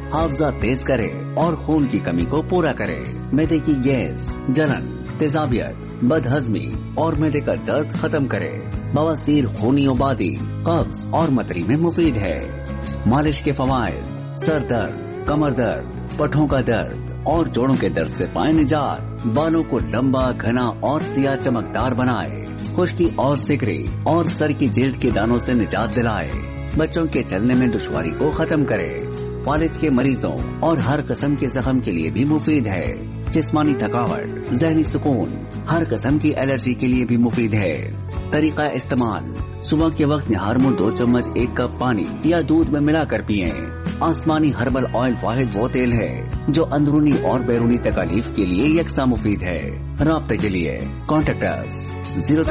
हाफजा तेज करे और खून की कमी को पूरा करे। मैदे की गैस, जलन, तेजाबियत, बदहजमी और मैदे का दर्द खत्म करे। बवासीर, खूनी उबादी, कब्ज और मतली में मुफीद है। मालिश के फवायद, सर दर्द, कमर दर्द, पठों का दर्द और जोड़ों के दर्द से पाए निजात। बालों को लंबा, घना और सिया चमकदार बनाए। खुश्की और सिकरी और सर की जिल्द के दानों से निजात दिलाए। बच्चों के चलने में दुश्वारी को खत्म करे। फालिज के मरीजों और हर किस्म के जख्म के लिए भी मुफीद है। जिस्मानी थकावट, ज़हनी सुकून, हर किस्म की एलर्जी के लिए भी मुफीद है। तरीका इस्तेमाल: सुबह के वक्त निहार मुंह 2 चम्मच 1 कप पानी या दूध में मिलाकर पिएं। आसमानी हर्बल ऑयल वाहिद वो तेल है जो अंदरूनी और बैरूनी तकलीफ के लिए यकसा मुफीद है। राब्ते के लिए कॉन्टेक्ट अस 0